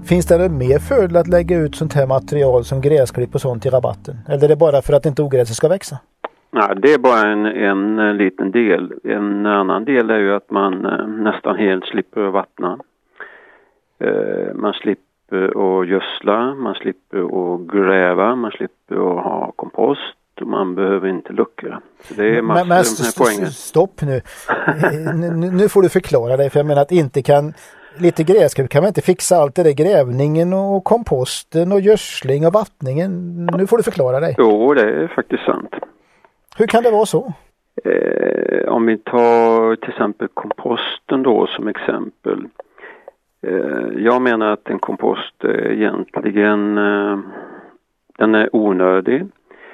Finns det mer fördel att lägga ut sånt här material som gräsklipp och sånt i rabatten? Eller är det bara för att inte ogräset ska växa? Nej, det är bara en liten del. En annan del är ju att man nästan helt slipper att vattna. Man slipper att gödsla, man slipper att gräva, man slipper att ha kompost och man behöver inte luckra. Så det är massor med poänger. Stopp nu. Nu får du förklara dig, för jag menar att inte kan... Lite gräsklipp kan man inte fixa allt det där, grävningen och komposten och gödsling och vattningen. Nu får du förklara dig. Jo, det är faktiskt sant. Hur kan det vara så? Om vi tar till exempel komposten då som exempel. Jag menar att en kompost egentligen den är onödig.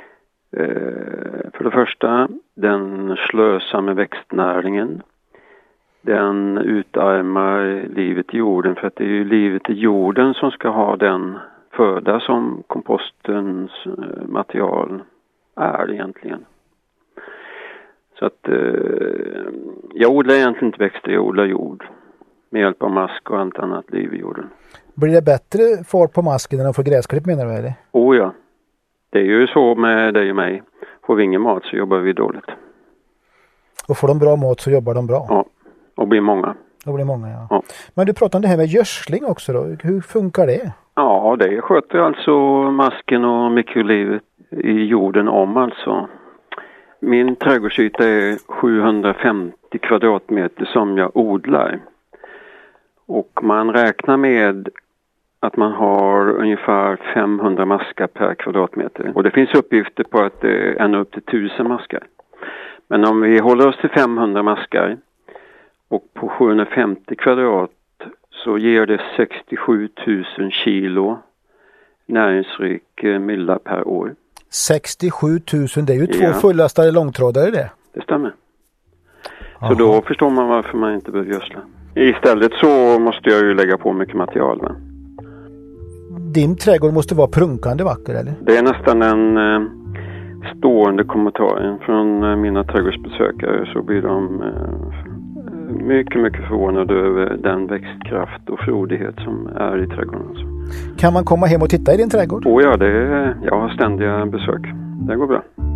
För det första, den slösar med växtnäringen. Den utarmar livet i jorden, för att det är ju livet i jorden som ska ha den föda som kompostens material är egentligen. Så att jag odlar egentligen inte växter, jag odlar jord med hjälp av mask och allt annat liv i jorden. Blir det bättre fart på masken än att få gräsklipp, menar du, eller? Oh ja, det är ju så med dig och mig. Får vi ingen mat så jobbar vi dåligt. Och får de bra mat så jobbar de bra? Ja, och blir många. Och blir många, ja. Men du pratar om det här med gödsling också då. Hur funkar det? Ja, det sköter alltså masken och mikrolivet i jorden om alltså. Min trädgårdsyta är 750 kvadratmeter som jag odlar. Och man räknar med att man har ungefär 500 maskar per kvadratmeter. Och det finns uppgifter på att det är ända upp till 1000 maskar. Men om vi håller oss till 500 maskar och på 750 kvadrat så ger det 67 000 kilo näringsrik mylla per år. 67 000, det är ju 2 fullastade långtrådare det. Det stämmer. Så då förstår man varför man inte behöver gödsla. Istället så måste jag ju lägga på mycket material. Men. Din trädgård måste vara prunkande vacker, eller? Det är nästan en stående kommentar från mina trädgårdsbesökare, så blir de mycket förvånade över den växtkraft och frodighet som är i trädgården. Alltså. Kan man komma hem och titta i din trädgård? Ja, jag har ständiga besök. Det går bra.